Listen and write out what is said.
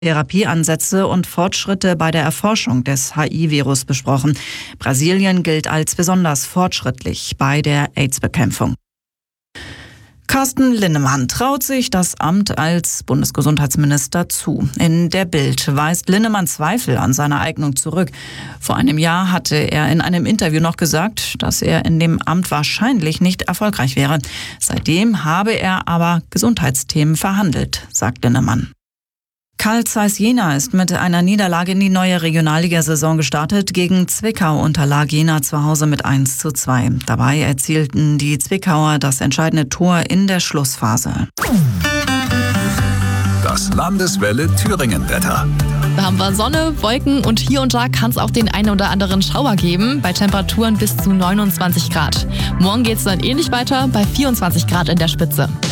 Therapieansätze und Fortschritte bei der Erforschung des HIV-Virus besprochen. Brasilien gilt als besonders fortschrittlich bei der AIDS-Bekämpfung. Carsten Linnemann traut sich das Amt als Bundesgesundheitsminister zu. In der Bild weist Linnemann Zweifel an seiner Eignung zurück. Vor einem Jahr hatte er in einem Interview noch gesagt, dass er in dem Amt wahrscheinlich nicht erfolgreich wäre. Seitdem habe er aber Gesundheitsthemen verhandelt, sagt Linnemann. Carl Zeiss Jena ist mit einer Niederlage in die neue Regionalligasaison gestartet. Gegen Zwickau unterlag Jena zu Hause mit 1:2. Dabei erzielten die Zwickauer das entscheidende Tor in der Schlussphase. Das Landeswelle Thüringen-Wetter. Da haben wir Sonne, Wolken und hier und da kann es auch den einen oder anderen Schauer geben, bei Temperaturen bis zu 29 Grad. Morgen geht es dann ähnlich weiter, bei 24 Grad in der Spitze.